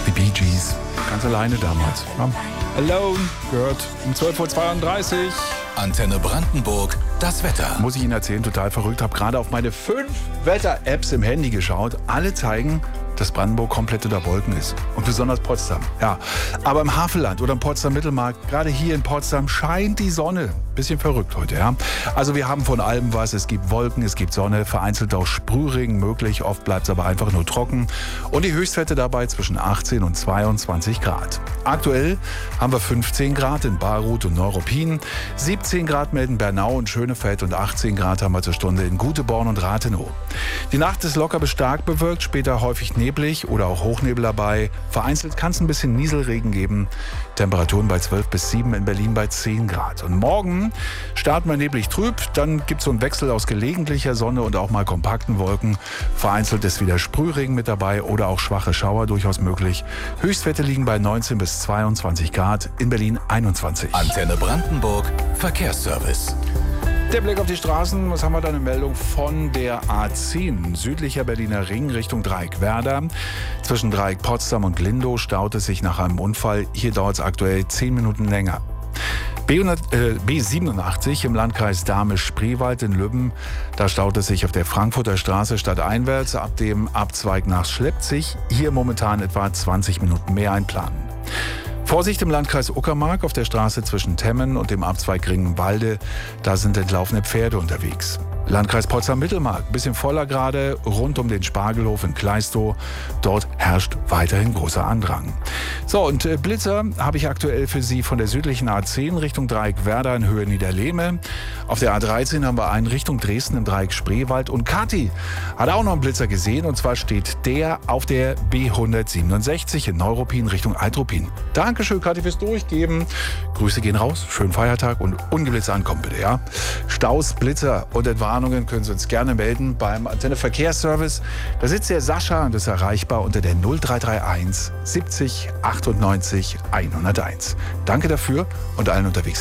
Die Bee Gees, ganz alleine damals. Ja. Alone gehört um 12.32 Uhr. Antenne Brandenburg, das Wetter. Muss ich Ihnen erzählen, total verrückt. Habe gerade auf meine 5 Wetter-Apps im Handy geschaut. Alle zeigen, dass Brandenburg komplett unter Wolken ist. Und besonders Potsdam. Ja, aber im Havelland oder im Potsdam Mittelmarkt, gerade hier in Potsdam, scheint die Sonne. Bisschen verrückt heute, ja. Also wir haben von allem was. Es gibt Wolken, es gibt Sonne, vereinzelt auch Sprühregen möglich. Oft bleibt es aber einfach nur trocken. Und die Höchstwerte dabei zwischen 18 und 22 Grad. Aktuell haben wir 15 Grad in Baruth und Neuruppin, 17 Grad melden Bernau und Schönefeld und 18 Grad haben wir zur Stunde in Guteborn und Rathenow. Die Nacht ist locker bis stark bewölkt, später häufig neblig oder auch Hochnebel dabei. Vereinzelt kann es ein bisschen Nieselregen geben. Temperaturen bei 12 bis 7, in Berlin bei 10 Grad. Und morgen starten wir neblig trüb, dann gibt es so einen Wechsel aus gelegentlicher Sonne und auch mal kompakten Wolken. Vereinzelt ist wieder Sprühregen mit dabei oder auch schwache Schauer durchaus möglich. Höchstwerte liegen bei 19 bis 22 Grad, in Berlin 21. Antenne Brandenburg, Verkehrsservice. Der Blick auf die Straßen, was haben wir da? Eine Meldung von der A10, südlicher Berliner Ring Richtung Dreieck Werder. Zwischen Dreieck Potsdam und Glindow staut es sich nach einem Unfall. Hier dauert es aktuell 10 Minuten länger. B87 im Landkreis Dahme-Spreewald in Lübben. Da staut es sich auf der Frankfurter Straße stadteinwärts ab dem Abzweig nach Schleppzig. Hier momentan etwa 20 Minuten mehr einplanen. Vorsicht im Landkreis Uckermark auf der Straße zwischen Temmen und dem Abzweig Ringenwalde. Da sind entlaufene Pferde unterwegs. Landkreis Potsdam-Mittelmark, bisschen voller gerade, rund um den Spargelhof in Kleistow. Dort herrscht weiterhin großer Andrang. So, und Blitzer habe ich aktuell für Sie von der südlichen A10 Richtung Dreieck Werder in Höhe Niederlehme. Auf der A13 haben wir einen Richtung Dresden im Dreieck Spreewald. Und Kathi hat auch noch einen Blitzer gesehen. Und zwar steht der auf der B167 in Neuruppin Richtung Altruppin. Dankeschön, Kathi, fürs Durchgeben. Grüße gehen raus, schönen Feiertag und ungeblitzt ankommen bitte, ja. Staus, Blitzer und Entwarnungen können Sie uns gerne melden beim Antenne Verkehrsservice. Da sitzt der Sascha und ist erreichbar unter der 0331 70 98 101. Danke dafür und allen unterwegs.